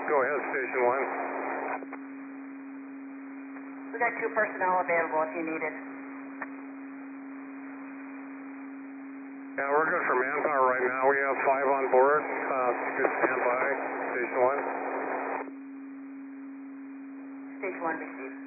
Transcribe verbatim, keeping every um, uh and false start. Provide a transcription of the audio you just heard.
Go ahead, Station one. We got two personnel available if you need it. Yeah, we're good for manpower right now. We have five on board. Uh, good stand by. Station one. Station one received.